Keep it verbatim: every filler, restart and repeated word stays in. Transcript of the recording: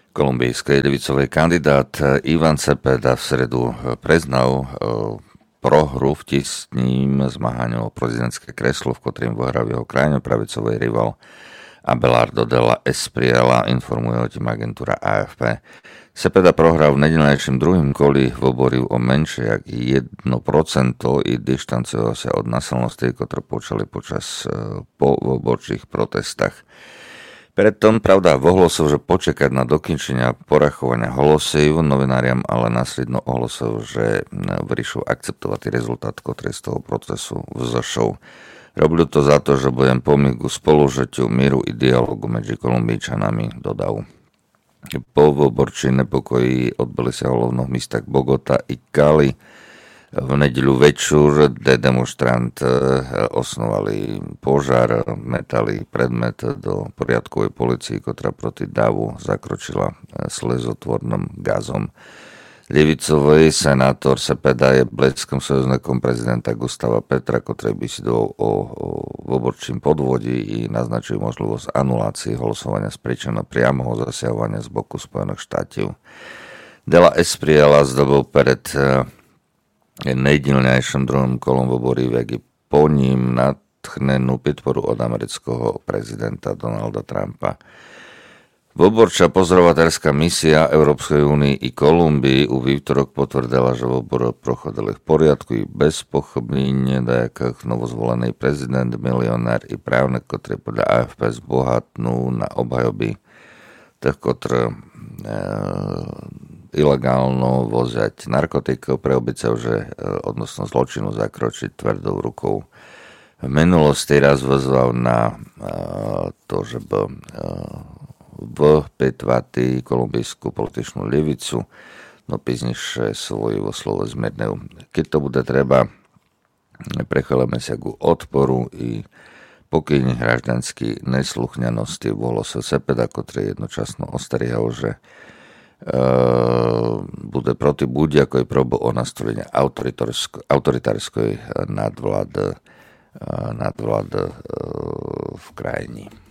kolumbijskej ľavicovej kandidát Ivan Cepeda v stredu preznal prohru v tisním zmáhaniu o prezidentské kreslo, v ktorým vyhral jeho krajine pravicový rival Abelardo de la Espriella, informuje o tým agentúra á ef pé. Cepeda prohral v nedeľajším druhým koli v oborí o menšie jak jedno percento i dištancoval sa od násilností, ktoré počali počas po voborčích protestách. Predtom, pravda, ohlásil, že počekať na dokončenia porachovania hlasov novináriam, ale následno ohlásil, že vyriešil akceptovať rezultát, ktorý z toho procesu vzošol. Robili to za to, že budem pomôcť spolužitiu, míru i dialogu medzi Kolumbíčanami, dodal. Po voborčí nepokoji odbyli sa hlavných místach Bogota i Cali. V nedeľu večer, kde demonstrant osnovali požár, metali predmet do poriadkovej polície, ktorá proti davu zakročila slezotvorným gazom. Ľavicový senátor Cepeda je blízkym sojužníkom prezidenta Gustava Petra, ktorý by si dal o, o voborčím podvodí i naznačil možnosť anulácie hlasovania z príčiny priamoho zasiahovania z boku Spojených štátov. De la Espriella zdobil pred nejdilnejším druhým kolom voborí, jak i po ním nadchnenú podporu od amerického prezidenta Donalda Trumpa. Voborčá pozorovateľská misia Európskej únie i Kolumbii u vývtorok potvrdila, že vobor prochodili v poriadku i bez pochybnenia, dajakých novozvolený prezident, milionár i právnik, ktorý podľa á ef pé zbohatnú na obhajoby tých, ktorí e, ilegálno voziať narkotikov, pre obycev, že e, odnosno zločinu zakročiť tvrdou rukou. V minulosti raz vozval na e, to, že by e, v petváty kolumbijskú političnú ľavicu, no pízniš svoju slovo zmiernejú. Keď to bude treba, prechyleme sa ku odporu i pokyni hraždanský nesluchňanosti v hlase Cepeda, ktorý jednočasno ostrihal, že e, bude proti buďakoj probu o nastolenie autoritárskej nadvlády, nadvlády e, v krajine.